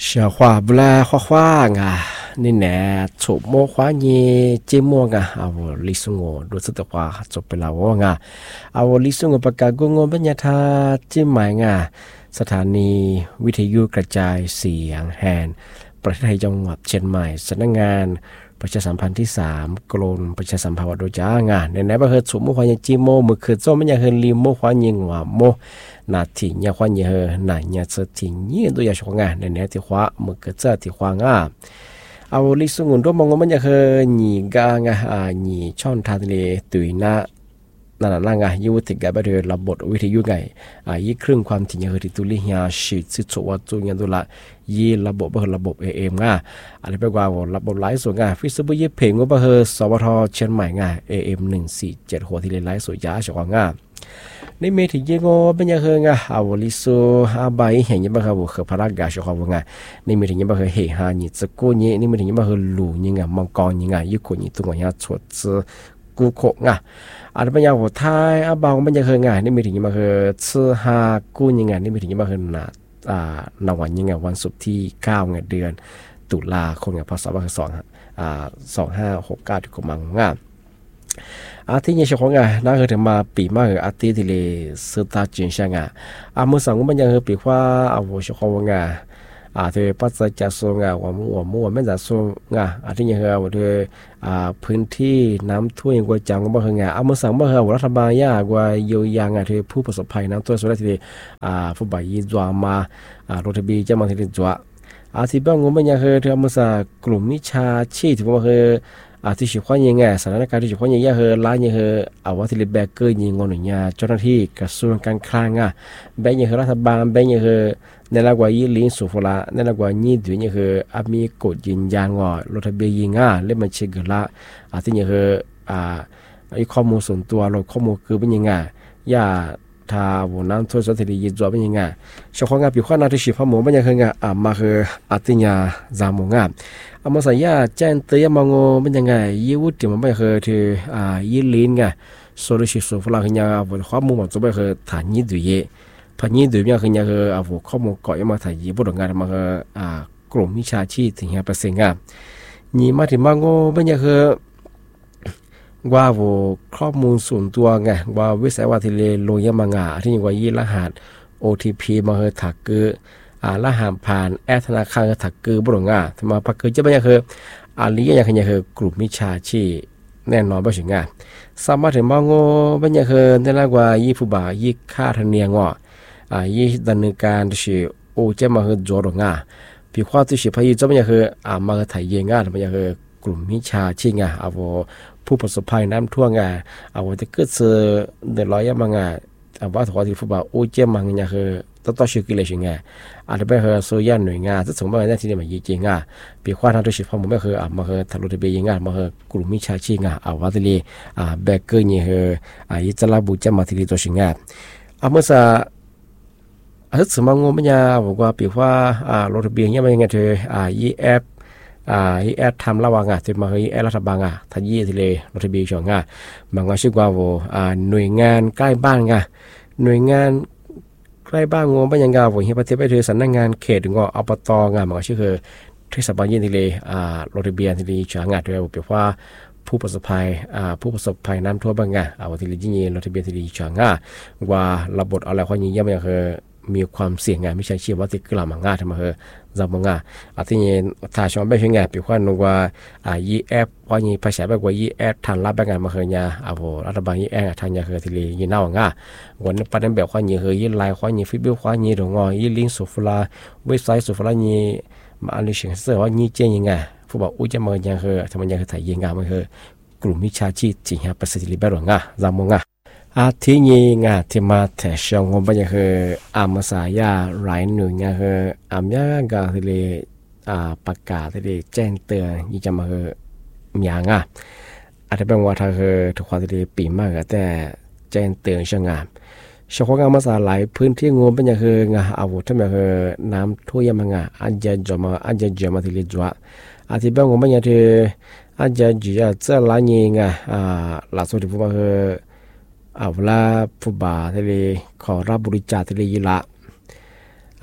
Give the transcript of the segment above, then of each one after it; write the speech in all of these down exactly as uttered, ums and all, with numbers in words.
小花不啦花花啊，你呢？触摸花叶节目啊，啊我李松我รู้สึกว่าจบไปแล้วอ่ะอ่ะ我李松我ประกาศกูงบรรยากาศที่หมายอ่ะสถานีวิทยุกระจายเสียงแห่งประเทศไทยจังหวัดเชียงใหม่สำนักงานประชาสัมพันธ์ที่สามกรมประชาสัมพันธ์วัดโดจ้างานในนั้นประเทศสุโมควายจีโมมือคือโจมันยังเฮลีโมควายยิงว่าโมนาทีเนี่ยควายเฮนาเนี่ยจะทิ้งยี่ตัวอย่างชงานในนั้นที่ความือคือเจ้าที่ควางอ่ะเอาลิสุงุนตัวมองมันยังเฮนีกางอ่ะนีช่องทางเลตุยนะนั่นน่ะไงยูติกกับไปเรือระบบวิทยุไงอ่ายี่ครึ่งความถี่ยังเฮติตุลิฮยาชิดสิทธิ์วัดจุยันตุละยี่ระบบเป็นระบบ เอ เอ็ม ง่ะอะไรไปกว่าระบบไลฟ์สดง่ะฟิสบุยี่เพลงว่าเป็นเฮสวทเชียงใหม่ง่ะ เอ เอ็ม หนึ่งสี่เจ็ดหัวที่ไลฟ์สดยาชกง่ะในเมทิเยโกเป็นยังเฮง่ะเอาลิซูอาบายเห็นยังเป็นเฮบุขพารากาชกง่ะในเมทิยังเป็นเฮเฮฮานี่จะกู้นี่ในเมทิยังเป็นเฮลูนี่ง่ะมังกรนี่ง่ะยุคนนี่ตัวง่ะชดซื้อกูโคง่ะอาจจะเป็นอย่างหัวท้ายอาบางมันจะเคยง่ายนี่มีถึงยังมาเคยซื้อหากู้ยังไงนี่มีถึงยังมาเคยหนาอ่านวันยังไงวันศุกร์ที่เก้าเดือนตุลาคมเนี่ยพศสองอ่าสองห้าหกเก้าที่กำลังง่ายอาทิตย์นี้เช้าของไงน่าเคยถึงมาปีมาเหรออาทิตย์ที่เลยสุดท้ายจริงใช่ไงอาเมื่อสองมันยังเคยปีว่าเอาหัวเช้าของไงอ่าเธอปัจจัยจะส่งอ่ะว่ามั่วมั่วไม่จะส่งอ่ะอาที่ยังเหรอว่าเธออ่าพื้นที่น้ำท่วมกว่าจังก็บ่เหรอไงอ่ะเมื่อสั่งบ่เหรอว่ารัฐบาลยากว่าเยียวยาไงเธอผู้ประสบภัยน้ำท่วมสุดท้ายที่อ่าผู้บาดเจ็บจวมาอ่ารถทะเบียนจะมาที่จวอาที่บ้างงมันยังเหรอเธอเมื่อสั่งกลุ่มมิจฉาชีพที่ว่าเหรออาที่สิความยังไงสถานการณ์ที่สิความยังไงเหรอล้านยังเหรอเอาว่าที่แบกเกอร์ยิงงอนหนึ่งยาเจ้าหน้าที่กระทรวงการคลังอ่ะแบกยังเหรอรัฐบาลแบกยังเหรอในละกว่ายี่ลิ้นสุฟละในละกว่ายี่ดุนี่คืออามีกดยืนยันว่ารถทะเบียนยิงอ่ะเล่มมันเช็คกันละอาที่นี่คืออ่าไอ้ข้อมูลส่วนตัวรถข้อมูลคือเป็นยังไงย่าถ้าวันนั้นทั่วสัตว์ที่ยืนจอเป็นยังไงชาวของงานผิวข้านาที่สิบข้อมูลเป็นยังไงอ่ามาคืออาที่นี่จามงานอามาใส่ย่าแจ้งเตือนมองเป็นยังไงยี่วุฒิมันไม่คือที่อ่ายี่ลิ้นไงโซลูชันสุฟละคือยังวันข้อมูลมันจะไม่คือฐานยี่ดุยพันยี่ดูเนี่ยคือเนี่ยคืออาวุธข้อมูลก่อยมาถ่ายยี่บุตรงานมาคืออ่ากลุ่มมิจฉาชีพถึงห้าเปอร์เซ็นต์อ่ะนี่มาถึงมาโง่เป็นเนี่ยคือว่าอาวุธข้อมูลส่วนตัวไงว่าวิสัยว่าที่เลโลยมังอ่ะที่ว่ายี่รหัส โอ ที พี มาคือถักเกออ่ารหัสผ่านแอปธนาคารถักเกอบุตรงานทำมาพักเกอจะเป็นเนี่ยคืออันนี้อย่างคือเนี่ยคือกลุ่มมิจฉาชีพแน่นอนไม่ใช่ง่ายสามารถถึงมาโง่เป็นเนี่ยคือในระหว่างยี่ผู้บ่าวยี่ค่าธรรมเนียมอ่ะอ่ายี่ดำเนินการที่โอเจมาคือจอดง่าพิความที่สิพายจะไม่ใช่คืออ่ามาคือถ่ายเยง่าไม่ใช่คือกลุ่มมิจฉาชีพง่าเอาผู้ประสบภัยน้ำท่วมง่าเอาที่เกิดเสือเดือดร้อนมาง่าเอาว่าถอดที่ผู้บ่าวโอเจมาเนี่ยคือต้องต่อชีวิตเลยใช่ไงอาจจะเป็นคือโซยันหน่วยงานที่สมมติว่าในที่นี้มันยี่จริงง่าพิความทางที่สิพายมันไม่คืออ่ามาคือทะลุทะเบียนง่ามาคือกลุ่มมิจฉาชีพง่าเอาว่าที่นี่อ่าแบกเกอร์เนี่ยคืออ่ายี่จะรับบุญจะมาที่นี่ตัวชิงง่าเอาเมื่อสักอาสมังงมันยาบอกว่าปีว่าอ่ารถทะเบียนเนี่ยมันยังไงเธออ่ายี่แอปอ่ายี่แอปทำระหว่างอ่ะที่มายี่แอปรัฐบาลอ่ะทันยี่ที่เลยรถทะเบียนช่องอ่ะบางก็ชื่อว่าว่าอ่าหน่วยงานใกล้บ้านอ่ะหน่วยงานใกล้บ้านงงเป็นยังไงว่าเฮียประเทศไปเธอสำนักงานเขตงออบตงานบางก็ชื่อคือเทศบาลยี่ที่เลยอ่ารถทะเบียนที่เลยช่องอ่ะโดยบอกปีว่าผู้ประสบภัยอ่าผู้ประสบภัยน้ำท่วมบางอ่ะเอาที่เลยยี่รถทะเบียนที่เลยช่องอ่ะว่าระบบอะไรข้อนี้ยังไม่คือมีความเสี่ยงไงไม่ใช่เชื่อว่าที่กล่าวมางาทำมาเหรอจำมางาอาทิตย์นี้ถ้าชมไม่ใช่ไงปีกว่านึกว่าอ่ายี่แอปว่ายี่ภาษาแบบว่ายี่แอปทันรับแบบงานมาเหรอเนี่ยอ่าพอรัฐบาลยี่แอปทันเนี่ยเหรอที่เลยยี่น่าวงาวันนี้ประเด็นแบบว่ายี่เหรอยี่ไลน์ว่ายี่ฟีดแบ็กว่ายี่ตรงงอยี่ลิงก์สุฟลาเว็บไซต์สุฟลายี่มาอันนี้เชื่อเสือว่ายี่เจยังไงผู้บอกอุ้ยจะมาอย่างเหรอทำไมยังเหรอถ่ายยังงามาเหรอกลุ่มมิจฉาชีพที่หาประสิทธิภาพหรองาจำมางาอาทิตย์นี้งาที่มาแต่ชงงบยังคืออามาสายาหลายหน่วยงานคืออามยากาที่เลยอ่าประกาศที่เลยแจ้งเตือนยี่จะมาคือมีอย่างอ่ะอาจจะเป็นว่าถ้าคือทุกคนที่เลยปีมากแต่แจ้งเตือนช่างงานชาวของอามาสาหลายพื้นที่งบเป็นอย่างคืองาอาวุธที่มันคือน้ำท่วมงาอาจจะจมอาจจะจมที่เลยจั่วอาทิตย์เป็นงบเป็นอย่างที่อาจจะจีจะเจอหลายยี่งาอ่าหลักสูตรที่พวกมันคือเอาเวลาผู้บ่าวที่เลยขอรับบริจาคที่เลยยี่ละอ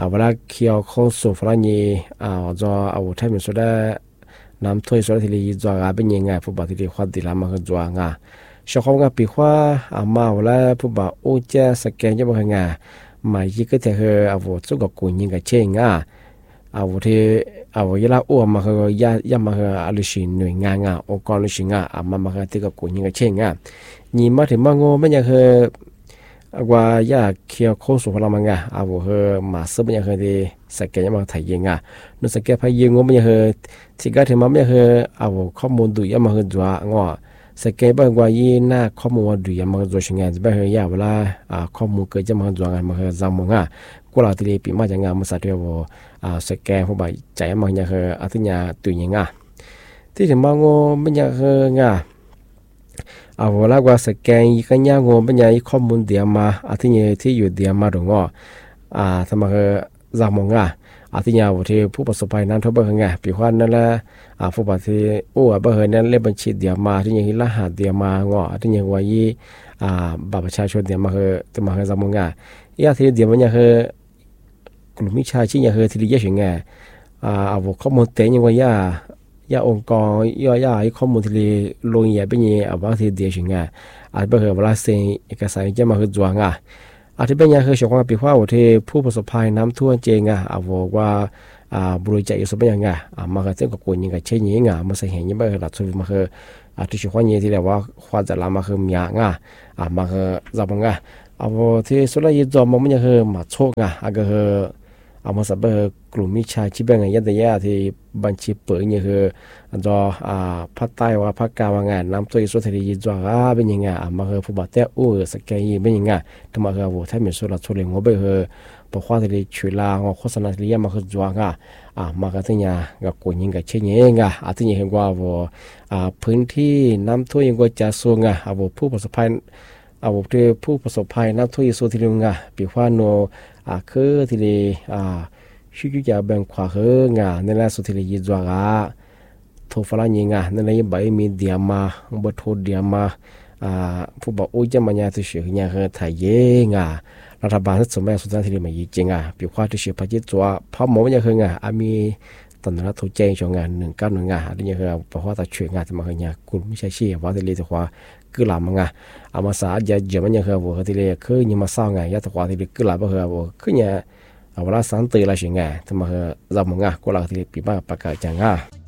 อ่าเวลาเคียวคงสุฟลานีอ่าจอเอาไทยมันสุดน้ำถ้วยสุดที่ลีจวงาเป็นยังไงผู้บ่าวที่ลีขวัญดีละมันก็จวงาชาวเขางาปีขว่าอามาเวลาผู้บ่าวโอเจสแกนจะมาหงาหมายยี่ก็จะคือเอาสุกกุญยิงกับเชงอ่ะเอาที่เอาเวลาอ้วมาคือยายามาคืออลิชินหน่วยงานอ่ะองค์กรลิชินอ่ะอามามาคือที่กับกุญยิงกับเชงอ่ะยี่มาถึงมาโง่ไม่ยังคือว่ายาเคียวโคสุพลังมังอ่ะเอาคือมาซื้อไม่ยังคือที่สแกนจะมาถ่ายยิงอ่ะนู่นสแกนพายยิงงไม่ยังคือที่ก็ถึงมาไม่ยังคือเอาข้อมูลดูยามาคือจัวงอสแกนบางว่ายีน่าข้อมูลดูยามาคือจัวชิงอ่ะจะไปคือยาเวลาอ่าข้อมูลเกิดจะมาคือจัวงานมาคือจำมังอ่ะกูเราที่ปีมาจากงานมาสัตว์เดียวอ่าสแกนผู้ใบใจมันยังคืออาทิตย์ยาตุยยังอ่ะที่ถึงมาโง่ไม่ยังคืองาเอาเวลาว่าสแกนกันยาโง่ไม่ยังข้อมูลเดียมาอาทิตย์ที่อยู่เดียมาตรงอ่ะอ่าทำมาคือจำมังอ่ะอาทิตย์ยาวันที่ผู้ประสบภัยนั้นทั่วไปไงปีขวัญนั่นแหละอ่าผู้บัตรที่โอ้บ่เห็นนั่นเลขบัญชีเดียมาที่ยังรหัสเดียมางอที่ยังว่ายี่อ่าบัตรประชาชนเดียมาคือจะมาคือจำมังอ่ะยาที่เดียมันยังคือกลุ่มวิชาชีพยังคือที่เรียกยังไงอ่าเอาข้อมูลเต็มยังว่ายายาองค์กรยายาข้อมูลที่ลงยาเป็นยังเอาบางทีเดียยังไงอาจจะเป็นเวลาเซ็นเอกสารจะมาคือจวงอ่ะอาจจะเป็นยังคือชาวบ้านปีว่าวันที่ผู้ประสบภัยน้ำท่วมเจงอ่ะเอาว่าอ่าบริจาคอยู่สมัยยังไงอ่ามาคือเจ้ากับคนยังไงเช่นนี้ไงมาใส่เห็นยังไม่คือหลักสูตรมาคืออ่าที่ชาวบ้านยังที่เรียกว่าความจะลามาคือมีอ่ะอ่ามาคือจะบังอ่ะเอาที่สุดท้ายจอมมันยังคือมาโชคอ่ะอาก็คือเอามาสับเบอกลุ่มมิชาชีพเป็นไงยันแต่ยาที่บัญชีเปิดยังคือจออ่าภาคใต้ว่าภาคกลางว่างานน้ำตัวสุดท้ายจออ่าเป็นยังไงอ่ามาคือผู้บาดเจ็บอู้สแกนเป็นยังไงทำมาคือว่าถ้ามีส่วนละส่วนหนึ่งว่าเป็นคือพอความที่ช่วยลางโฆษณาที่ยังมาคือจวงอ่ะอ่ามาคือที่เนี่ยกับคนยังกับเช่นนี้ไงอ่าที่นี่เห็นว่าว่าอ่าพื้นที่น้ำท่วมยังก็จะสูงอ่ะอ่าผู้ประสบภัยเอาที่ผู้ประสบภัยน้ำท่วมสุดที่ลงอ่ะปีว่าโนอ่าคือที่เลยอ่าชื่อจะแบ่งขวาเฮงอ่ะนั่นแหละสุดที่เลยจวงอ่ะทุกฝรั่งยังอ่ะนั่นแหละยังใบมีเดียมาบัดโทเดียมาอ่าผู้บอกโอ้ยจะมาเนี่ยที่เชื่อเนี่ยคือไทยเองอ่ะรัฐบาลสมัยสุดท้ายที่เลยมาจริงอ่ะปีว่าที่เชื่อพระเจ้าตัวพระหมอเนี่ยคือไงอ่ะมีตอนนั้นทุกเจงช่วงงานหนึ่งเก้าหนึ่งอ่ะอันนี้คือเพราะว่าแต่ช่วยงานจะมาคือเนี่ยคุณไม่ใช่ชี้ว่าที่เลยจะว่าคือหลามังอ่ะอามาสาจะเยอะมันยังคือว่าที่เลยคือยังมาสร้างไงยาตะว่าที่เลยคือหลาบ่คือว่าคือเนี่ยเอาเวลาสันติอะไรสิ่งไงทำมาคือเรามังอ่ะกูเราที่เลยปีบ้าประกาศจังอ่ะ